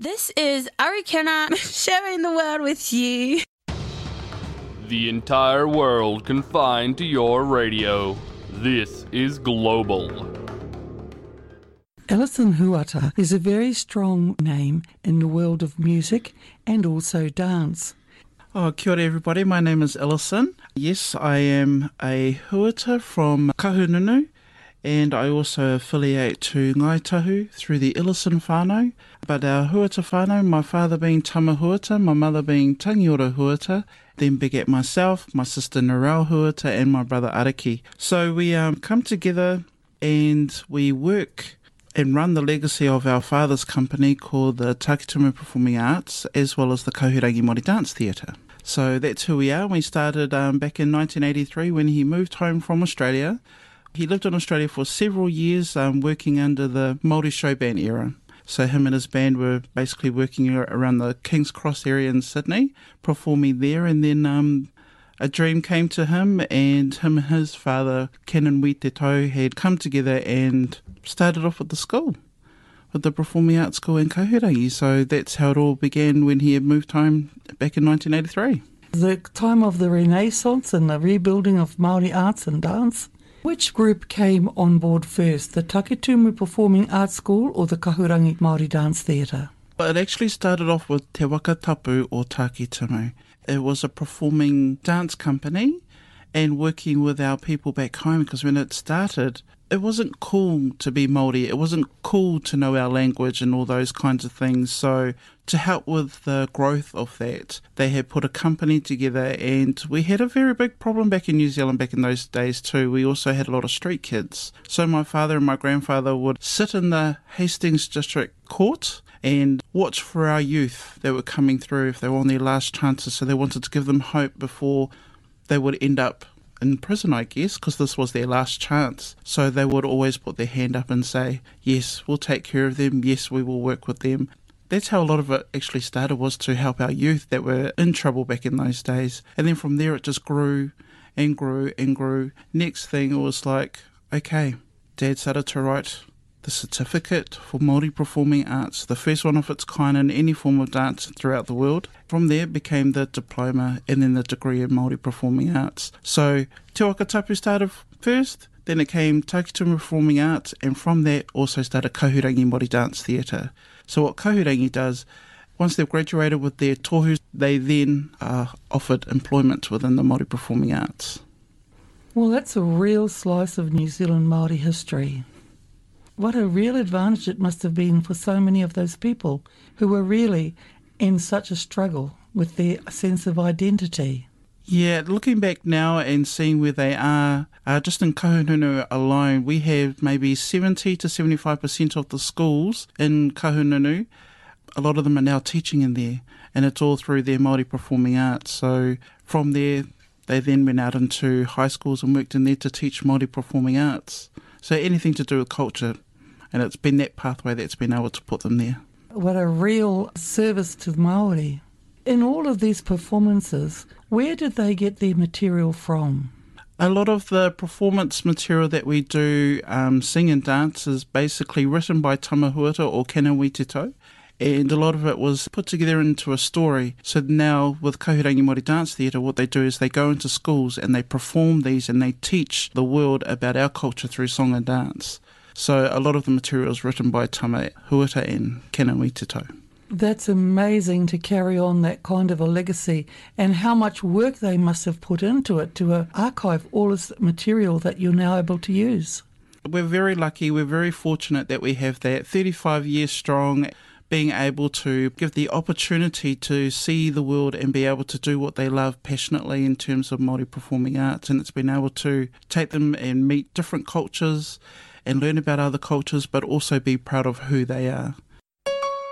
This is Arikena sharing the world with you. The entire world confined to your radio. This is Global. Ellison Huata is a very strong name in the world of music and also dance. Kia ora everybody, my name is Ellison. Yes, I am a Huata from Kahununu, and I also affiliate to Ngai Tahu through the Ellison whānau. But our Huata whānau, my father being Tama Huata, my mother being Tangiora Huata, then begat myself, my sister Narelle Huata, and my brother Araki. So we come together and we work and run the legacy of our father's company called the Takitumu Performing Arts, as well as the Kahurangi Māori Dance Theatre. So that's who we are. We started back in 1983 when he moved home from Australia. He lived in Australia for several years working under the Māori show band era. So him and his band were basically working around the King's Cross area in Sydney, performing there, and then a dream came to him, and him and his father, Kenan Witeto, had come together and started off at the school, with the Performing Arts School in Kahurangi. So that's how it all began when he had moved home back in 1983. The time of the Renaissance and the rebuilding of Māori arts and dance. Which group came on board first, the Takitumu Performing Arts School or the Kahurangi Māori Dance Theatre? It actually started off with Te Waka Tapu or Takitumu. It was a performing dance company and working with our people back home, because when it started, it wasn't cool to be Māori. It wasn't cool to know our language and all those kinds of things. So to help with the growth of that, they had put a company together, and we had a very big problem back in New Zealand back in those days too. We also had a lot of street kids. So my father and my grandfather would sit in the Hastings District Court and watch for our youth that were coming through if they were on their last chances. So they wanted to give them hope before they would end up in prison, I guess, because this was their last chance. So they would always put their hand up and say, yes, we'll take care of them, yes, we will work with them. That's how a lot of it actually started, was to help our youth that were in trouble back in those days. And then from there it just grew and grew and grew. Next thing it was like, okay, Dad started to write the certificate for Māori Performing Arts, the first one of its kind in any form of dance throughout the world. From there it became the diploma and then the degree in Māori Performing Arts. So Te Waka Tapu started first, then it came Takitumu Performing Arts, and from that also started Kahurangi Māori Dance Theatre. So what Kahurangi does, once they've graduated with their tohu, they then are offered employment within the Māori Performing Arts. Well, that's a real slice of New Zealand Māori history. What a real advantage it must have been for so many of those people who were really in such a struggle with their sense of identity. Yeah, looking back now and seeing where they are, just in Kahununu alone, we have maybe 70 to 75% of the schools in Kahununu. A lot of them are now teaching in there, and it's all through their Māori Performing Arts. So from there, they then went out into high schools and worked in there to teach Māori Performing Arts. So anything to do with culture, and it's been that pathway that's been able to put them there. What a real service to Māori. In all of these performances, where did they get their material from? A lot of the performance material that we do, sing and dance, is basically written by Tama Huata or Kenan Witeto, and a lot of it was put together into a story. So now with Kahurangi Māori Dance Theatre, what they do is they go into schools and they perform these and they teach the world about our culture through song and dance. So a lot of the material is written by Tama Huata and Kenan Witeto. That's amazing to carry on that kind of a legacy, and how much work they must have put into it to archive all this material that you're now able to use. We're very lucky, we're very fortunate that we have that 35 years strong, being able to give the opportunity to see the world and be able to do what they love passionately in terms of Māori Performing Arts. And it's been able to take them and meet different cultures and learn about other cultures, but also be proud of who they are.